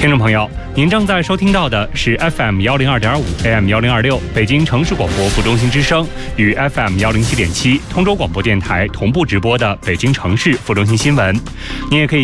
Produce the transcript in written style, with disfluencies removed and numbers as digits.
听众朋友，您正在收听到的是 FM 102.5 AM 1026北京城市广播副中心之声与 FM 107.7通州广播电台同步直播的北京城市副中心新闻。您也可以